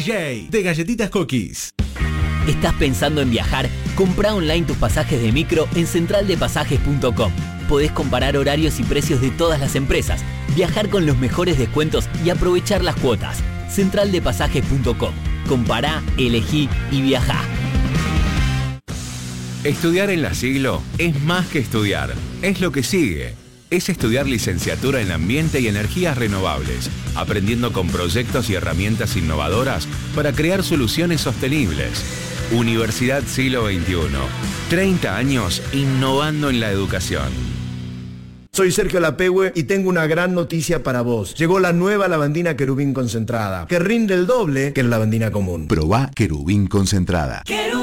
DJ de Galletitas Cookies. ¿Estás pensando en viajar? Comprá online tus pasajes de micro en centraldepasajes.com. Podés comparar horarios y precios de todas las empresas, viajar con los mejores descuentos y aprovechar las cuotas. Centraldepasajes.com. Compará, elegí y viajá. Estudiar en La Siglo es más que estudiar, es lo que sigue. Es estudiar licenciatura en Ambiente y Energías Renovables, aprendiendo con proyectos y herramientas innovadoras para crear soluciones sostenibles. Universidad Siglo XXI. 30 años innovando en la educación. Soy Sergio Lapehue y tengo una gran noticia para vos. Llegó la nueva lavandina Querubín concentrada, que rinde el doble que la lavandina común. Probá Querubín concentrada. Querubín.